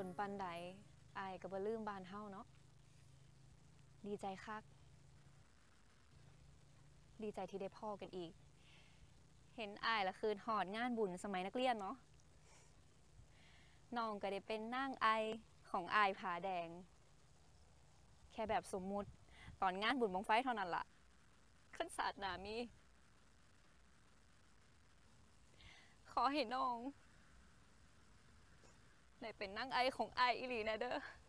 นปันใดอายก็บ่ลืมบ้านเฮาเนาะดีใจคักดีใจที่ได้พ่อกันอีกเห็นอายละคืนหอดงานบุญสมัยนักเรียนเนาะน้องก็ได้เป็นนางไอของอายผาแดงแค่แบบสมมุติตอนงานบุญบั้งไฟเท่านั้นล่ะขึ้นศาสนามีขอให้น้องได้เป็นนางไอของอายอีหลีนะเด้อ